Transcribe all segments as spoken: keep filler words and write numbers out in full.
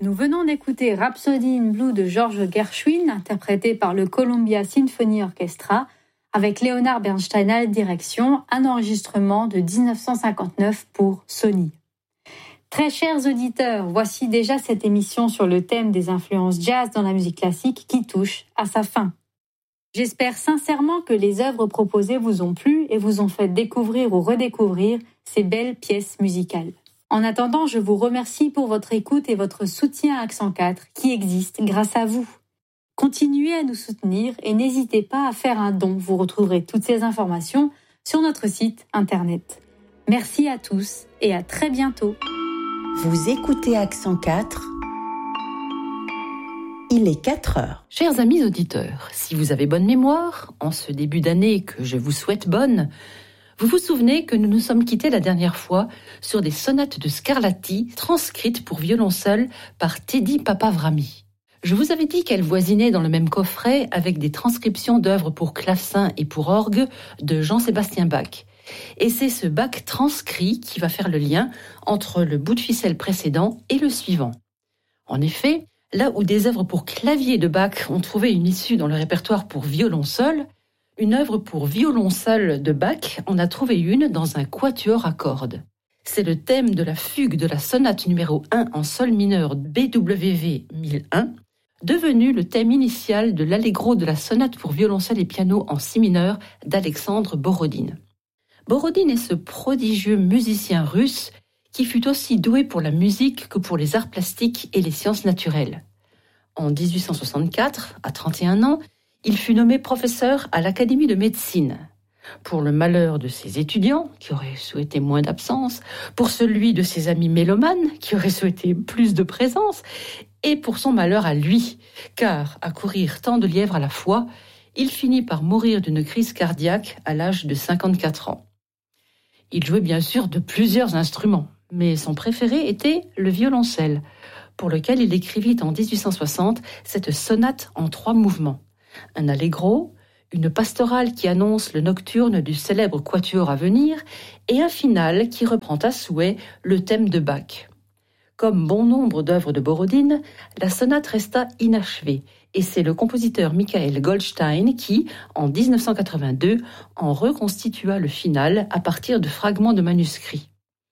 Nous venons d'écouter Rhapsody in Blue de George Gershwin, interprété par le Columbia Symphony Orchestra, avec Leonard Bernstein à la direction, un enregistrement de dix-neuf cent cinquante-neuf pour Sony. Très chers auditeurs, voici déjà cette émission sur le thème des influences jazz dans la musique classique qui touche à sa fin. J'espère sincèrement que les œuvres proposées vous ont plu et vous ont fait découvrir ou redécouvrir ces belles pièces musicales. En attendant, je vous remercie pour votre écoute et votre soutien à Accent quatre qui existe grâce à vous. Continuez à nous soutenir et n'hésitez pas à faire un don. Vous retrouverez toutes ces informations sur notre site internet. Merci à tous et à très bientôt. Vous écoutez Accent quatre. Il est quatre heures. Chers amis auditeurs, si vous avez bonne mémoire, en ce début d'année que je vous souhaite bonne, vous vous souvenez que nous nous sommes quittés la dernière fois sur des sonates de Scarlatti transcrites pour violon seul par Teddy Papavrami. Je vous avais dit qu'elles voisinaient dans le même coffret avec des transcriptions d'œuvres pour clavecin et pour orgue de Jean-Sébastien Bach. Et c'est ce Bach transcrit qui va faire le lien entre le bout de ficelle précédent et le suivant. En effet, là où des œuvres pour clavier de Bach ont trouvé une issue dans le répertoire pour violon seul, une œuvre pour violon seul de Bach en a trouvé une dans un quatuor à cordes. C'est le thème de la fugue de la sonate numéro un en sol mineur B W V mille un, devenu le thème initial de l'allegro de la sonate pour violoncelle et piano en si mineur d'Alexandre Borodine. Borodine est ce prodigieux musicien russe qui fut aussi doué pour la musique que pour les arts plastiques et les sciences naturelles. En dix-huit cent soixante-quatre, à trente et un ans, il fut nommé professeur à l'Académie de médecine. Pour le malheur de ses étudiants, qui auraient souhaité moins d'absence, pour celui de ses amis mélomanes, qui auraient souhaité plus de présence, et pour son malheur à lui, car, à courir tant de lièvres à la fois, il finit par mourir d'une crise cardiaque à l'âge de cinquante-quatre ans. Il jouait bien sûr de plusieurs instruments, mais son préféré était le violoncelle, pour lequel il écrivit en dix-huit cent soixante cette sonate en trois mouvements. Un allegro, une pastorale qui annonce le nocturne du célèbre quatuor à venir, et un final qui reprend à souhait le thème de Bach. Comme bon nombre d'œuvres de Borodine, la sonate resta inachevée, et c'est le compositeur Michael Goldstein qui, en dix-neuf cent quatre-vingt-deux, en reconstitua le final à partir de fragments de manuscrits.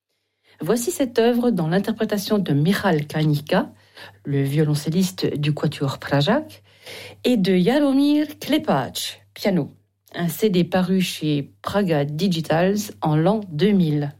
Voici cette œuvre dans l'interprétation de Michal Kanika, le violoncelliste du quatuor Prajak, et de Jaromír Klepacz, piano. Un C D paru chez Praga Digitals en l'an deux mille.